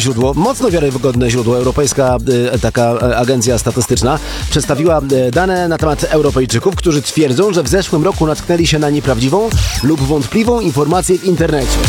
źródło, mocno wiarygodne źródło, europejska taka agencja statystyczna, przedstawiła dane na temat Europejczyków, którzy twierdzą, że w zeszłym roku natknęli się na nieprawdziwą lub wątpliwą informację w internecie.